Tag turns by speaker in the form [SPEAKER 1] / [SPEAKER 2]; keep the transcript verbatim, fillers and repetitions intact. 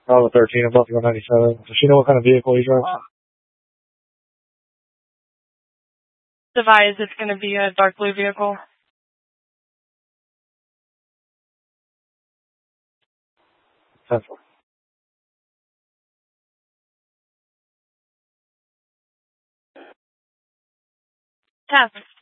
[SPEAKER 1] Bravo thirteen, I'm about to go ninety-seven. Does she know what kind of vehicle he drives?
[SPEAKER 2] Advise it's going to be a dark blue vehicle.
[SPEAKER 1] ten four.
[SPEAKER 2] Task.